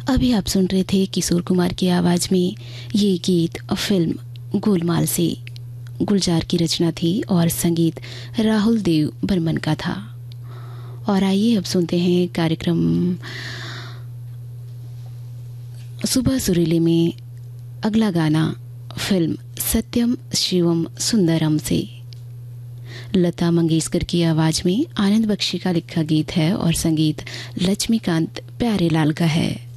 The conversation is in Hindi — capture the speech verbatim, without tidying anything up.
अभी आप सुन रहे थे किशोर कुमार की आवाज़ में ये गीत फिल्म गोलमाल से। गुलजार की रचना थी और संगीत राहुल देव बर्मन का था। और आइए अब सुनते हैं कार्यक्रम सुबह सुरीले में अगला गाना फिल्म सत्यम शिवम सुंदरम से। लता मंगेशकर की आवाज़ में आनंद बख्शी का लिखा गीत है और संगीत लक्ष्मीकांत प्यारेलाल का है।